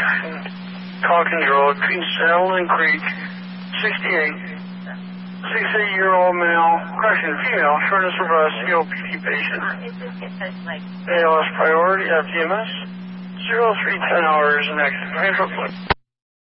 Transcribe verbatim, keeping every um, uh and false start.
Call control, Queen Selden Creek, sixty-eight. sixty-eight-year-old male, correction, female, shortness of breath, C O P D patient. A L S priority, F T M S, zero three ten hours, next.